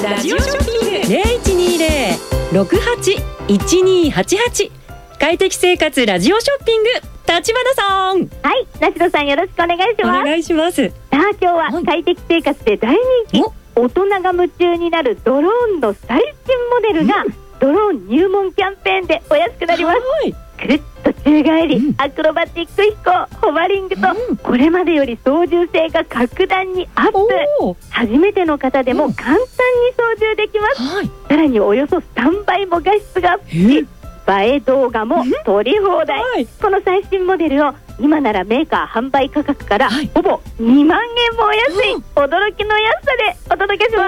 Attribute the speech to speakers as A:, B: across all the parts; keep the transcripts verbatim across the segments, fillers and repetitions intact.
A: ラジオショッピング
B: ゼロいちにゼロ ろくはち いちにはちはち 快適生活ラジオショッピング、立花さん。
C: はい、梨野さんよろしくお願いします。
B: お願いします。
C: さあ今日は快適生活で大人気、大人が夢中になるドローンの最新モデルが、うん、ドローン入門キャンペーンでお安くなります。くるっと宙返り、うん、アクロバティック飛行、ホバリングと、うん、これまでより操縦性が格段にアップ。初めての方でも簡単に操縦できます、うん、さらにおよそさんばいも画質がアップし、映え動画も撮り放題、はい、この最新モデルを今ならメーカー販売価格から、はい、ほぼにまんえんもお安い、うん、驚きの安さでお届けします。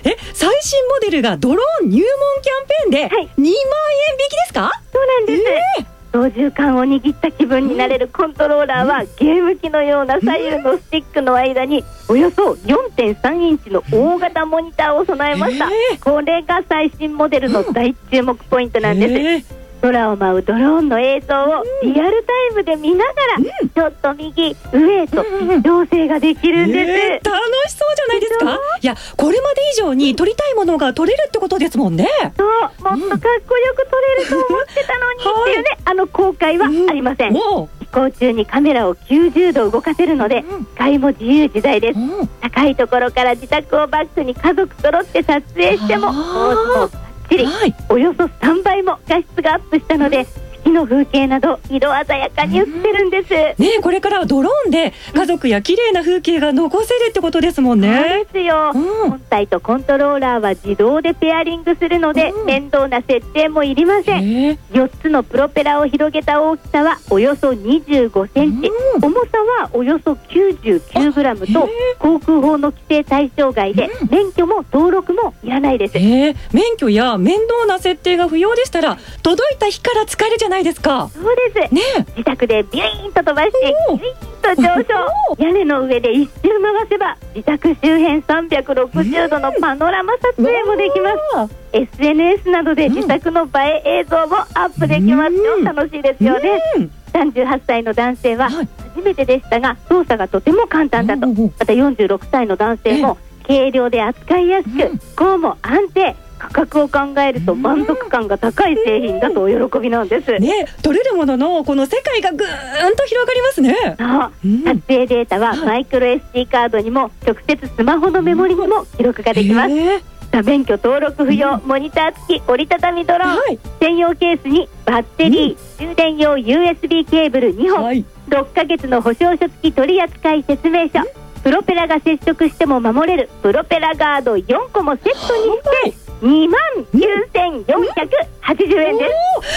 B: え、最新モデルがドローン入門キャンペーンで、はい、にまんえん引きですか？
C: そうなんです、えー操縦桿を握った気分になれるコントローラーは、うん、ゲーム機のような左右のスティックの間におよそ よんてんさんインチの大型モニターを備えました、えー、これが最新モデルの大注目ポイントなんです、えー、空を舞うドローンの映像をリアルタイムで見ながら、うん、ちょっと右上へと調整ができるんです、
B: えー、楽しそうじゃないですか。いや、これまで以上に撮りたいものが撮れるってことですもんね。
C: そう、もっとかっこよく撮れると思ってたのに、うん、っていうね、あの後悔はありません、うん、飛行中にカメラをきゅうじゅうど動かせるので、うん、視界も自由自在です、うん、高いところから自宅をバックに家族揃って撮影してもポーズもバッチリ、はい、およそさんばいも画質がアップしたので、うん、月の風景など色鮮やかに映ってるんです、うん、
B: ね、これからはドローンで家族や綺麗な風景が残せるってことですもんね。
C: そうですよ、うん、本体とコントローラーは自動でペアリングするので、うん、面倒な設定もいりません。よっつのプロペラを広げた大きさはおよそにじゅうごセンチ、うん、重さはおよそきゅうじゅうきゅうグラムと航空法の規定対象外で、うん、免許も登録もいらないです。
B: 免許や面倒な設定が不要でしたら届いた日から使えるじゃないですか。
C: そうです、ね、自宅でビューンと飛ばしてビューンと上昇、屋根の上で一周回せば自宅周辺さんびゃくろくじゅうどのパノラマ撮影もできます。 エスエヌエス などで自宅の映え映像もアップできますよ。楽しいですよね。さんじゅうはっさいの男性は初めてでしたが操作がとても簡単だと、またよんじゅうろくさいの男性も軽量で扱いやすく、こうも安定、価格を考えると満足感が高い製品だとお喜びなんです、ね、
B: 取れるもののこの世界がぐーんと広がりますね。
C: そう、うん、撮影データはマイクロ エスディー カードにも直接スマホのメモリにも記録ができます。免許登録不要、モニター付き折りたたみドローン、はい、専用ケースにバッテリー、うん、充電用 ユーエスビー ケーブルにほん、はい、ろっかげつの保証書付き取扱説明書、うん、プロペラが接触しても守れるプロペラガードよんこもセットにして、はい、にまんきゅうせんよんひゃくはちじゅうえんです。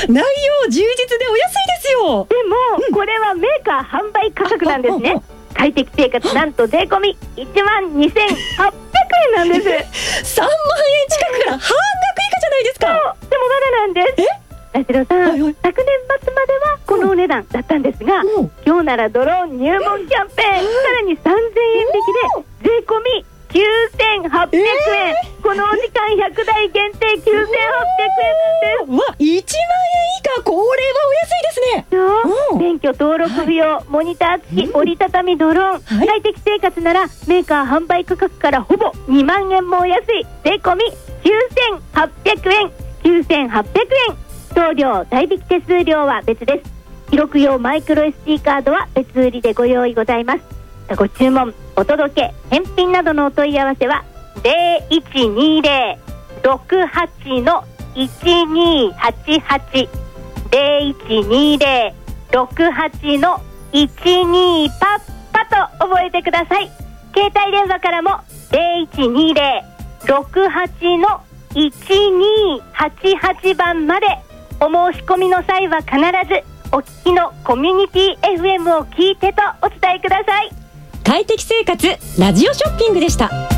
B: 内容充実でお安いですよ。
C: でも、うん、これはメーカー販売価格なんですね。快適生活なんと税込みいちまんにせんはっぴゃくえんなんです
B: さんまんえん近くから半額以下じゃないですか。
C: そう、でもまだなんです。え、梨野さん、はいはい、昨年末まではこのお値段だったんですが、うん、今日ならドローン入門キャンペーン、さらにさんぜんえん引きで税込みきゅうせんはっぴゃくえん、えー、このお時間ひゃくだい限定きゅうせんはっぴゃくえんなんです。
B: わ、いちまんえん以下、これはお安いですね。
C: そう、免許登録不要、はい、モニター付き折りたたみドローン、はい、快適生活ならメーカー販売価格からほぼにまんえんもお安い税込みきゅうせんはっぴゃくえん、きゅうせんはっぴゃくえん、送料代引き手数料は別です。記録用マイクロ エスディー カードは別売りでご用意ございます。ご注文、お届け、返品などのお問い合わせはゼロいちにゼロ ろくはち のいちにはちはち ゼロいちにゼロ ろくはち のいちにパッパと覚えてください。携帯電話からもゼロいちにゼロ ろくはち のいちにはちはちばんまで。お申し込みの際は必ずお聞きのコミュニティ エフエム を聞いてとお伝えください。
B: 快適生活ラジオショッピングでした。